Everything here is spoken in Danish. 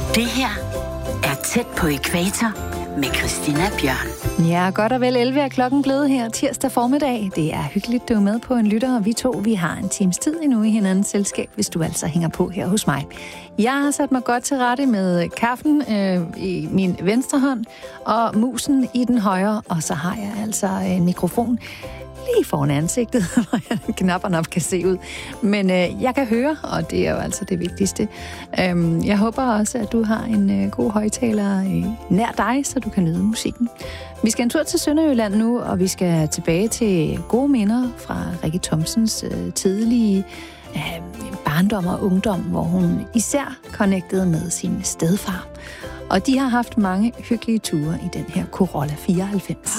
Det her er Tæt på ækvator med Christina Bjørn. Ja, godt og vel 11 er klokken blevet her tirsdag formiddag. Det er hyggeligt, du er med på en lytter, og vi har en times tid endnu i hinandens selskab, hvis du altså hænger på her hos mig. Jeg har sat mig godt til rette med kaffen i min venstre hånd, og musen i den højre, og så har jeg altså en mikrofon lige foran ansigtet, hvor knapperne op kan se ud. Men jeg kan høre, og det er jo altså det vigtigste. Jeg håber også, at du har en god højtaler nær dig, så du kan nyde musikken. Vi skal en tur til Sønderjylland nu, og vi skal tilbage til gode minder fra Rikke Thomsens tidlige barndom og ungdom, hvor hun især connectede med sin stedfar. Og de har haft mange hyggelige ture i den her Corolla 94.